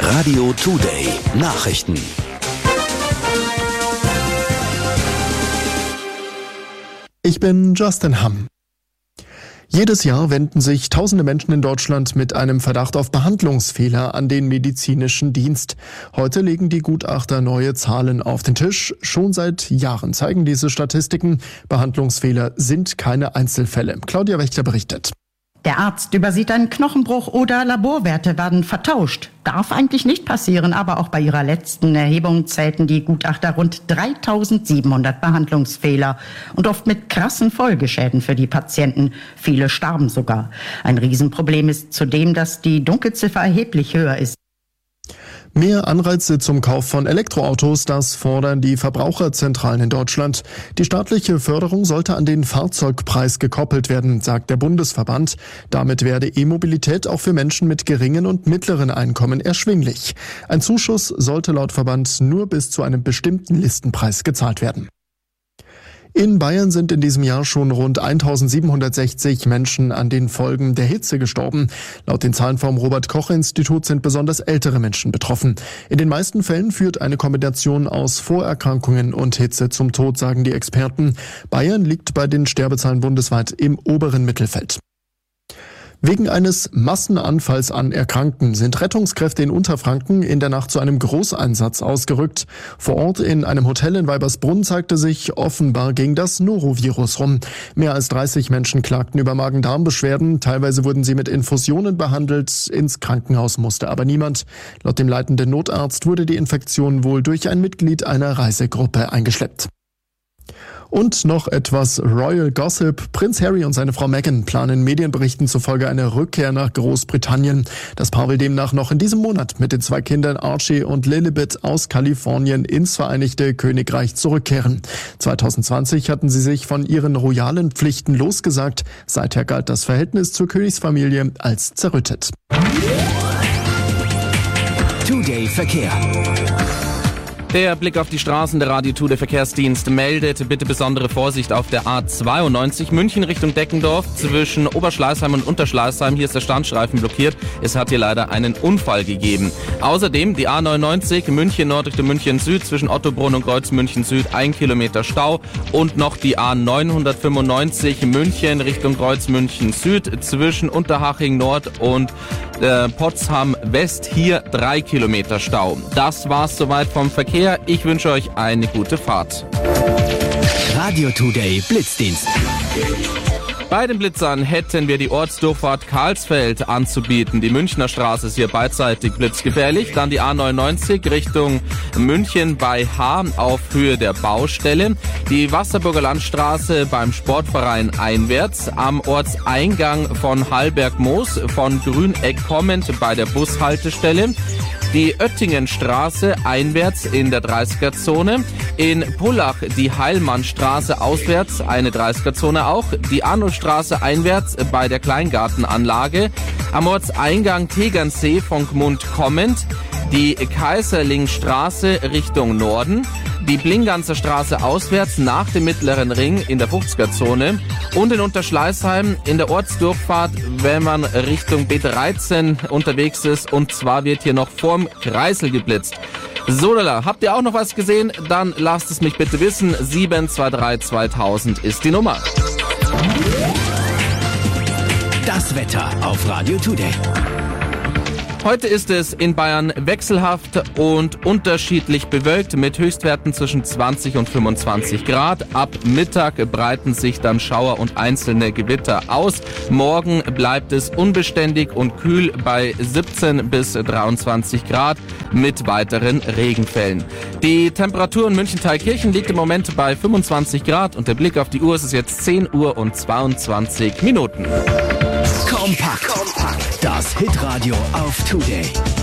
Radio Today Nachrichten. Ich bin Justin Hamm. Jedes Jahr wenden sich tausende Menschen in Deutschland mit einem Verdacht auf Behandlungsfehler an den medizinischen Dienst. Heute legen die Gutachter neue Zahlen auf den Tisch. Schon seit Jahren zeigen diese Statistiken, Behandlungsfehler sind keine Einzelfälle. Claudia Wächter berichtet. Der Arzt übersieht einen Knochenbruch oder Laborwerte werden vertauscht. Darf eigentlich nicht passieren, aber auch bei ihrer letzten Erhebung zählten die Gutachter rund 3700 Behandlungsfehler und oft mit krassen Folgeschäden für die Patienten. Viele starben sogar. Ein Riesenproblem ist zudem, dass die Dunkelziffer erheblich höher ist. Mehr Anreize zum Kauf von Elektroautos, das fordern die Verbraucherzentralen in Deutschland. Die staatliche Förderung sollte an den Fahrzeugpreis gekoppelt werden, sagt der Bundesverband. Damit werde E-Mobilität auch für Menschen mit geringen und mittleren Einkommen erschwinglich. Ein Zuschuss sollte laut Verband nur bis zu einem bestimmten Listenpreis gezahlt werden. In Bayern sind in diesem Jahr schon rund 1760 Menschen an den Folgen der Hitze gestorben. Laut den Zahlen vom Robert-Koch-Institut sind besonders ältere Menschen betroffen. In den meisten Fällen führt eine Kombination aus Vorerkrankungen und Hitze zum Tod, sagen die Experten. Bayern liegt bei den Sterbezahlen bundesweit im oberen Mittelfeld. Wegen eines Massenanfalls an Erkrankten sind Rettungskräfte in Unterfranken in der Nacht zu einem Großeinsatz ausgerückt. Vor Ort in einem Hotel in Weibersbrunn zeigte sich, offenbar ging das Norovirus rum. Mehr als 30 Menschen klagten über Magen-Darm-Beschwerden. Teilweise wurden sie mit Infusionen behandelt. Ins Krankenhaus musste aber niemand. Laut dem leitenden Notarzt wurde die Infektion wohl durch ein Mitglied einer Reisegruppe eingeschleppt. Und noch etwas Royal Gossip. Prinz Harry und seine Frau Meghan planen Medienberichten zufolge eine Rückkehr nach Großbritannien. Das Paar will demnach noch in diesem Monat mit den 2 Kindern Archie und Lilibet aus Kalifornien ins Vereinigte Königreich zurückkehren. 2020 hatten sie sich von ihren royalen Pflichten losgesagt. Seither galt das Verhältnis zur Königsfamilie als zerrüttet. Today Verkehr. Der Blick auf die Straßen, der Radio Today Verkehrsdienst meldet bitte besondere Vorsicht auf der A92 München Richtung Deckendorf zwischen Oberschleißheim und Unterschleißheim. Hier ist der Standstreifen blockiert. Es hat hier leider einen Unfall gegeben. Außerdem die A99 München Nord Richtung München Süd zwischen Ottobrunn und Kreuz München Süd 1 Kilometer Stau und noch die A995 München Richtung Kreuz München Süd zwischen Unterhaching Nord und Potsdam West hier 3 Kilometer Stau. Das war's soweit vom Verkehr. Ich wünsche euch eine gute Fahrt. Radio Today Blitzdienst. Bei den Blitzern hätten wir die Ortsdurchfahrt Karlsfeld anzubieten. Die Münchner Straße ist hier beidseitig blitzgefährlich. Dann die A99 Richtung München bei H auf Höhe der Baustelle. Die Wasserburger Landstraße beim Sportverein einwärts. Am Ortseingang von Hallberg-Moos von Grüneck kommend bei der Bushaltestelle. Die Oettingenstraße einwärts in der 30er-Zone. In Pullach die Heilmannstraße auswärts, eine 30er-Zone auch. Die Arnoldstraße einwärts bei der Kleingartenanlage. Am Ortseingang Tegernsee von Gmund kommend. Die Kaiserlingstraße Richtung Norden. Die Blinganzer Straße auswärts nach dem Mittleren Ring in der 50er-Zone und in Unterschleißheim in der Ortsdurchfahrt, wenn man Richtung B13 unterwegs ist, und zwar wird hier noch vorm Kreisel geblitzt. So, habt ihr auch noch was gesehen? Dann lasst es mich bitte wissen. 723 2000 ist die Nummer. Das Wetter auf Radio Today. Heute ist es in Bayern wechselhaft und unterschiedlich bewölkt mit Höchstwerten zwischen 20 und 25 Grad. Ab Mittag breiten sich dann Schauer und einzelne Gewitter aus. Morgen bleibt es unbeständig und kühl bei 17 bis 23 Grad mit weiteren Regenfällen. Die Temperatur in München-Thalkirchen liegt im Moment bei 25 Grad und der Blick auf die Uhr ist jetzt 10 Uhr und 22 Minuten. Kompakt. Das Hitradio auf Today.